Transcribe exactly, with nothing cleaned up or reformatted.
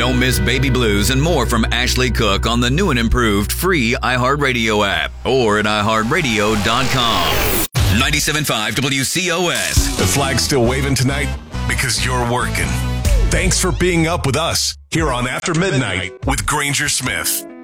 Don't miss Baby Blues and more from Ashley Cook on the new and improved free iHeartRadio app or at i heart radio dot com. ninety-seven point five W C O S. The flag's still waving tonight because you're working. Thanks for being up with us here on After Midnight with Granger Smith.